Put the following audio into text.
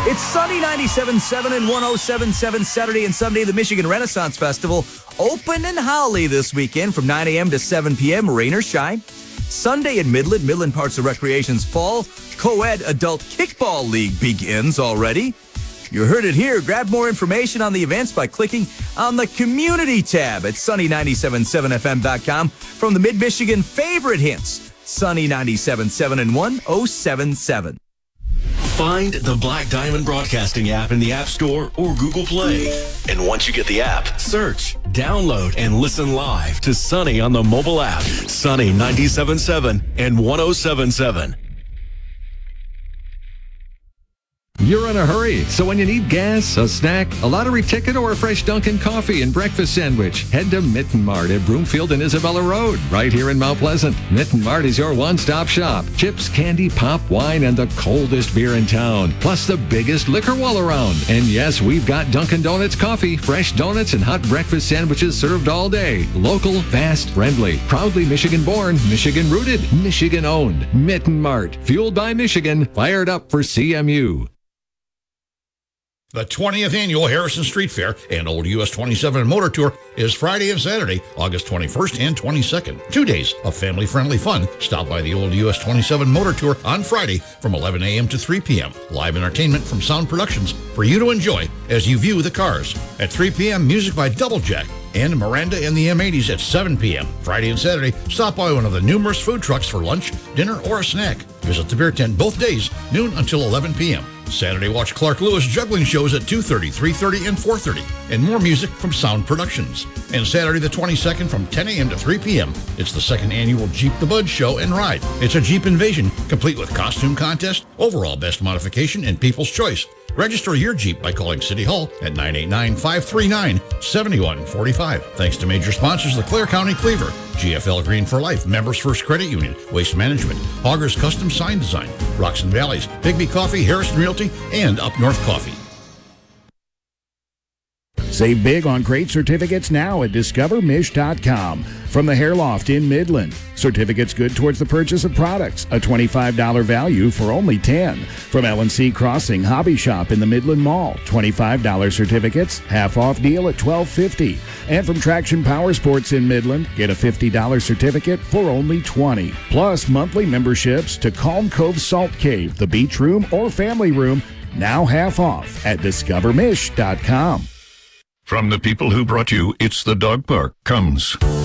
It's Sunny 97.7 and 107.7 Saturday and Sunday, the Michigan Renaissance Festival. Open in Holly this weekend from 9 a.m. to 7 p.m., rain or shine. Sunday in Midland, Midland Parks and Recreation's Fall Co-Ed Adult Kickball League begins already. You heard it here. Grab more information on the events by clicking on the Community tab at sunny977fm.com from the Mid-Michigan favorite hints, Sunny 97.7 and 107.7. Find the Black Diamond Broadcasting app in the App Store or Google Play. And once you get the app, search, download, and listen live to Sunny on the mobile app. Sunny 97.7 and 107.7. You're in a hurry, so when you need gas, a snack, a lottery ticket, or a fresh Dunkin' coffee and breakfast sandwich, head to Mitten Mart at Broomfield and Isabella Road, right here in Mount Pleasant. Mitten Mart is your one-stop shop. Chips, candy, pop, wine, and the coldest beer in town, plus the biggest liquor wall around. And yes, we've got Dunkin' Donuts coffee, fresh donuts, and hot breakfast sandwiches served all day. Local, fast, friendly, proudly Michigan-born, Michigan-rooted, Michigan-owned. Mitten Mart, fueled by Michigan, fired up for CMU. The 20th Annual Harrison Street Fair and Old US 27 Motor Tour is Friday and Saturday, August 21st and 22nd. 2 days of family-friendly fun. Stop by the Old US 27 Motor Tour on Friday from 11 a.m. to 3 p.m. Live entertainment from Sound Productions for you to enjoy as you view the cars. At 3 p.m., music by Double Jack and Miranda and the M80s at 7 p.m. Friday and Saturday, stop by one of the numerous food trucks for lunch, dinner, or a snack. Visit the beer tent both days, noon until 11 p.m. Saturday, watch Clark Lewis juggling shows at 2:30, 3:30, and 4:30, and more music from Sound Productions. And Saturday the 22nd from 10 a.m. to 3 p.m., it's the second annual Jeep the Bud Show and Ride. It's a Jeep invasion, complete with costume contest, overall best modification, and people's choice. Register your Jeep by calling City Hall at 989-539-7145. Thanks to major sponsors, LeClaire County Cleaver, GFL Green for Life, Members First Credit Union, Waste Management, Augers Custom Sign Design, Rocks and Valleys, Bigby Coffee, Harrison Realty, and Up North Coffee. Save big on great certificates now at DiscoverMish.com. From the Hair Loft in Midland, certificates good towards the purchase of products, a $25 value for only $10. From L&C Crossing Hobby Shop in the Midland Mall, $25 certificates, half off deal at $12.50. And from Traction Power Sports in Midland, get a $50 certificate for only $20. Plus monthly memberships to Calm Cove Salt Cave, the Beach Room, or Family Room, now half off at DiscoverMish.com. From the people who brought you It's the Dog Park comes